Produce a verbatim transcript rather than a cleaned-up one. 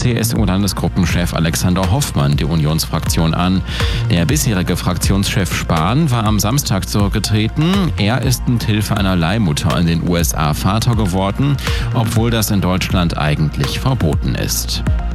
C S U-Landesgruppenchef Alexander Hoffmann die Unionsfraktion an. Der bisherige Fraktionschef Spahn war am Samstag zurückgetreten. Er ist mit Hilfe einer Leihmutter in den U S A Vater geworden, obwohl das in Deutschland eigentlich verboten ist.